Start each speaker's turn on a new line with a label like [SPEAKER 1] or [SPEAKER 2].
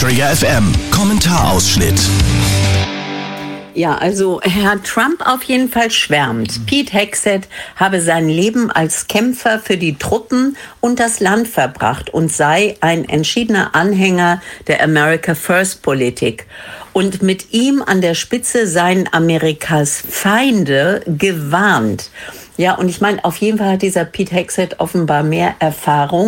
[SPEAKER 1] Trigger FM Kommentarausschnitt.
[SPEAKER 2] Ja, also Herr Trump auf jeden Fall schwärmt. Pete Hegseth habe sein Leben als Kämpfer für die Truppen und das Land verbracht und sei ein entschiedener Anhänger der America First Politik. Und mit ihm an der Spitze seien Amerikas Feinde gewarnt. Ja, und ich meine, auf jeden Fall hat dieser Pete Hegseth offenbar mehr Erfahrung